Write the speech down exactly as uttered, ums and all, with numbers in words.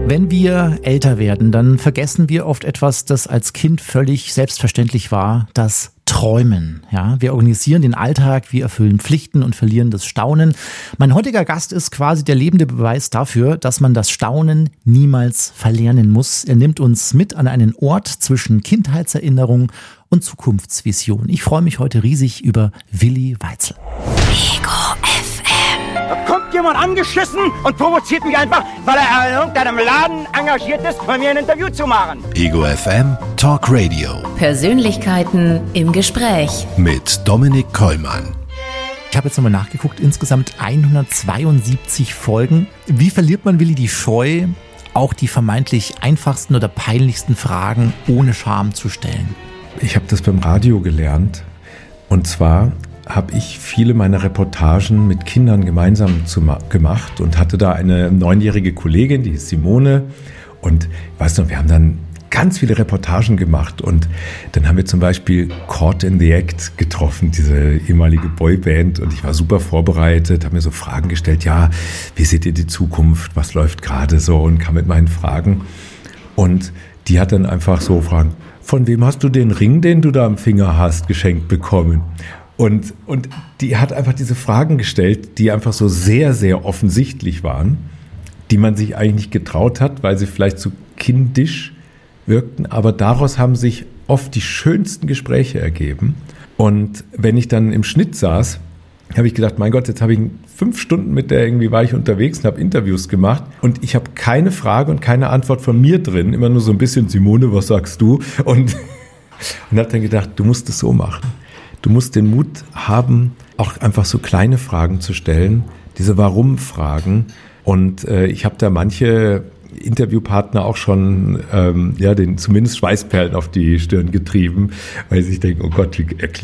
Wenn wir älter werden, dann vergessen wir oft etwas, das als Kind völlig selbstverständlich war, das Träumen. Ja, wir organisieren den Alltag, wir erfüllen Pflichten und verlieren das Staunen. Mein heutiger Gast ist quasi der lebende Beweis dafür, dass man das Staunen niemals verlernen muss. Er nimmt uns mit an einen Ort zwischen Kindheitserinnerung und Zukunftsvision. Ich freue mich heute riesig über Willi Weitzel. Ego F M. Da kommt jemand angeschissen und provoziert mich einfach, weil er in irgendeinem Laden engagiert ist, bei mir ein Interview zu machen. Ego F M Talk Radio. Persönlichkeiten im Gespräch. Mit Dominik Kollmann. Ich habe jetzt nochmal nachgeguckt, insgesamt hundertzweiundsiebzig Folgen. Wie verliert man, Willi, die Scheu, auch die vermeintlich einfachsten oder peinlichsten Fragen ohne Scham zu stellen? Ich habe das beim Radio gelernt. Und zwar habe ich viele meiner Reportagen mit Kindern gemeinsam zu ma- gemacht und hatte da eine neunjährige Kollegin, die ist Simone. Und ich weiß noch, wir haben dann ganz viele Reportagen gemacht. Und dann haben wir zum Beispiel Caught in the Act getroffen, diese ehemalige Boyband. Und ich war super vorbereitet, habe mir so Fragen gestellt. Ja, wie seht ihr die Zukunft? Was läuft gerade so? Und kam mit meinen Fragen. Und die hat dann einfach so Fragen: Von wem hast du den Ring, den du da am Finger hast, geschenkt bekommen? Und, und die hat einfach diese Fragen gestellt, die einfach so sehr, sehr offensichtlich waren, die man sich eigentlich nicht getraut hat, weil sie vielleicht so kindisch wirkten. Aber daraus haben sich oft die schönsten Gespräche ergeben. Und wenn ich dann im Schnitt saß, habe ich gedacht, mein Gott, jetzt habe ich fünf Stunden mit der, irgendwie war ich unterwegs und habe Interviews gemacht. Und ich habe keine Frage und keine Antwort von mir drin. Immer nur so ein bisschen: Simone, was sagst du? Und, und habe dann gedacht, du musst es so machen. Du musst den Mut haben, auch einfach so kleine Fragen zu stellen, diese Warum-Fragen. Und äh, ich habe da manche Interviewpartner auch schon, ähm, ja, den zumindest Schweißperlen auf die Stirn getrieben, weil sie sich denken, oh Gott, wie erklärt